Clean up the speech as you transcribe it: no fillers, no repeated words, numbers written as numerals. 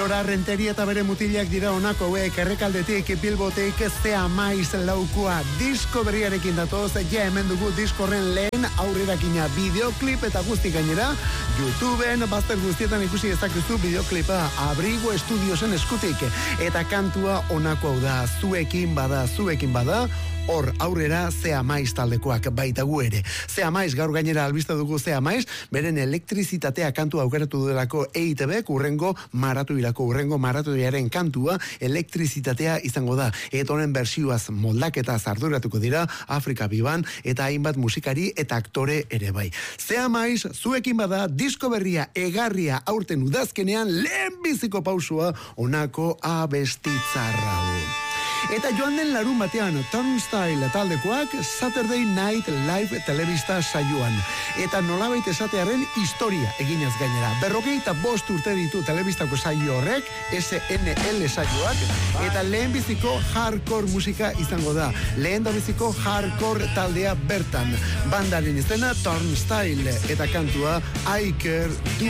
Aiora Renteria eta bere mutilak dira honako hauek, Errekaldetik, Bilbotik, Zea Maiz laukua, disko berriarekin datoz, ja hemen dugu diskorren lehen aurrerakina, videoklip eta guzti gainera, YouTubeen, bazter guztietan ikusi ezakuzu videoklipa, Abrigo Estudiosen eskutik, eta kantua honako hau da, zuekin bada, hor aurrera Zea Maiz taldekoak baita gu ere. Zea Maiz, gaur gainera albiste dugu Zea Maiz, beren elektrizitatea kantua aukeratu delako EITB, urrengo maratoiaren kantua elektrizitatea izango da. Eta honen bersioaz moldaketaz arduratuko dira Afrika Biban eta hainbat musikari eta aktore ere bai. Zea Maiz, zuekin bada, disko berria egarria aurten udazkenean lehenbiziko pausua honako abestitzarra. Eta joan den larun batean Turnstile taldekoak Saturday Night Live telebista saioan. Eta nolabait esatearen historia eginez gainera. 45 urte ditu telebistako saio horrek, SNL saioak, eta lehenbiziko hardcore musika izango da. Lehendabiziko hardcore taldea bertan. Bandaren izena Turnstile eta kantua I Care Do